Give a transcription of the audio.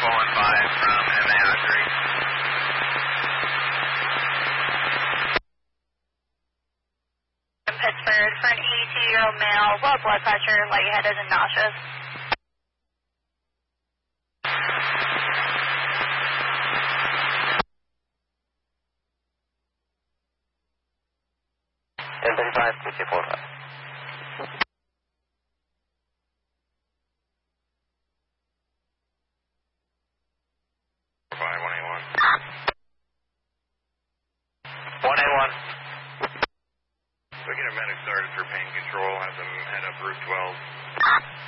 415 from MAI3. In Pittsburgh for an 82-year-old male, low blood pressure, lightheaded and nauseous. M35, 245. We get a medic started for pain control, have them head up Route 12.